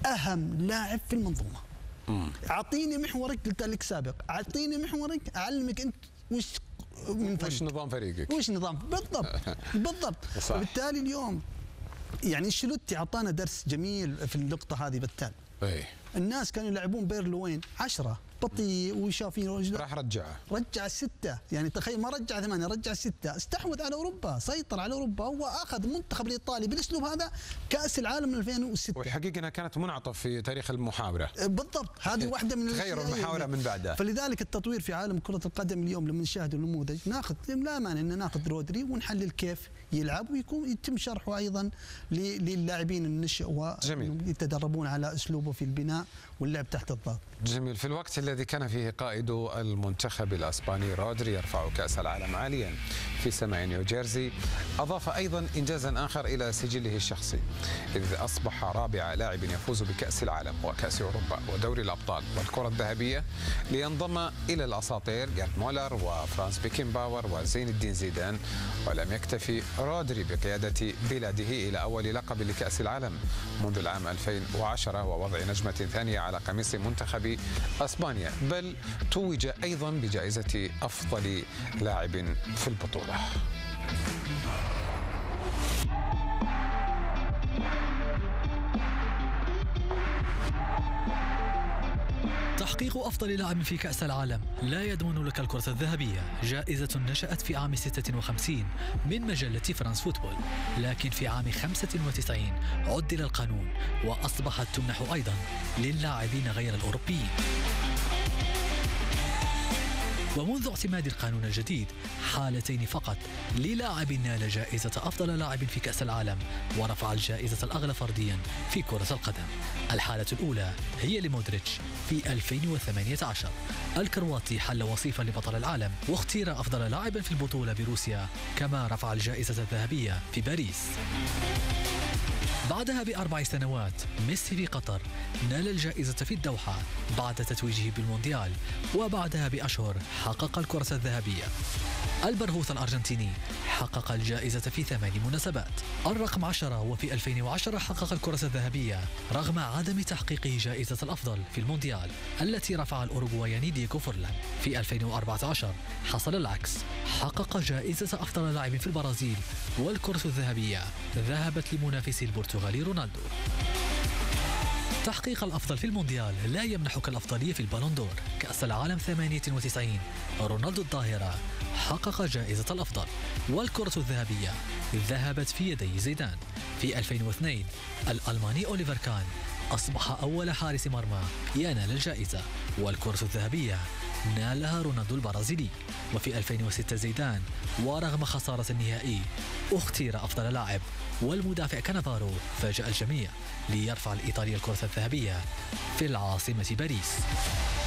أهم لاعب في المنظومة. أعطيني محورك، قلت لك سابق، أعطيني محورك أعلمك أنت وش نظام فريقك، وش نظام بالضبط. بالضبط. وبالتالي اليوم يعني انشيلوتي أعطانا درس جميل في النقطة هذه. بالتالي الناس كانوا يلعبون بيرلو وين 10 بطيء وشافين راح رجع 6. يعني تخيل ما رجع 8، رجع 6. استحوذ على اوروبا، سيطر على اوروبا. هو اخذ المنتخب الايطالي بالاسلوب هذا كاس العالم 2006. والحقيقه انها كانت منعطف في تاريخ المحاوره. بالضبط. هذه واحده من تغير المحاوره من بعدها. فلذلك التطوير في عالم كره القدم اليوم لما نشاهد النموذج ناخذ لا مانع ان ناخذ رودري ونحلل كيف يلعب، ويكون يتم شرحه ايضا للاعبين النشء ويتدربون على اسلوبه في البناء واللعب تحت الضغط. جميل. في الوقت الذي كان فيه قائد المنتخب الاسباني رودري يرفع كأس العالم عاليا في سماء نيوجيرسي، أضاف أيضا إنجازا آخر إلى سجله الشخصي، إذ أصبح رابع لاعب يفوز بكأس العالم وكأس أوروبا ودوري الأبطال والكرة الذهبية، لينضم إلى الأساطير جارد مولر وفرانس بيكنباور وزين الدين زيدان. ولم يكتفي رودري بقيادة بلاده إلى أول لقب لكأس العالم منذ العام 2010 ووضع نجمة ثانية على قميص منتخب أسبانيا، بل توج أيضا بجائزة أفضل لاعب في البطولة. تحقيق أفضل لاعب في كأس العالم لا يضمن لك الكرة الذهبية، جائزة نشأت في عام 56 من مجلة فرانس فوتبول، لكن في عام 95 عدل القانون وأصبحت تمنح أيضا للاعبين غير الأوروبيين. ومنذ اعتماد القانون الجديد حالتين فقط للاعب نال جائزة أفضل لاعب في كأس العالم ورفع الجائزة الأغلى فرديا في كرة القدم. الحالة الأولى هي لمودريتش في 2018. الكرواتي حل وصيفا لبطل العالم واختير أفضل لاعب في البطولة بروسيا، كما رفع الجائزة الذهبية في باريس. بعدها ب4 سنوات ميسي في قطر نال الجائزة في الدوحة بعد تتويجه بالمونديال، وبعدها بأشهر حقق الكرة الذهبية. البرغوث الأرجنتيني حقق الجائزة في 8 مناسبات. الرقم 10 وفي 2010 حقق الكرة الذهبية رغم عدم تحقيقه جائزة الأفضل في المونديال التي رفع الأوروغواياني دييغو فورلان. في 2014 حصل العكس، حقق جائزة أفضل لاعب في البرازيل والكرة الذهبية ذهبت لمنافسي البرتغالي رونالدو. تحقيق الأفضل في المونديال لا يمنحك الأفضلية في البالون دور. كأس العالم 98 رونالدو الظاهرة حقق جائزة الأفضل، والكرة الذهبية ذهبت في يدي زيدان. في 2002 الألماني أوليفر كان أصبح أول حارس مرمى ينال الجائزة، والكرة الذهبية نالها رونالدو البرازيلي. وفي 2006 زيدان ورغم خسارة النهائي اختير أفضل لاعب، والمدافع كانافارو فاجأ الجميع ليرفع الإيطالي الكرة الذهبية في العاصمة باريس.